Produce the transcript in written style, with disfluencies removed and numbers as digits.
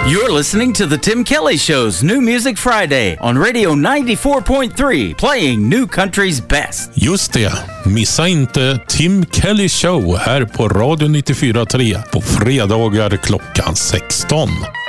You're listening to The Tim Kelly Show's New Music Friday on Radio 94.3, playing new country's best. Just det, missa inte Tim Kelly Show här på Radio 94.3 på fredagar klockan 16.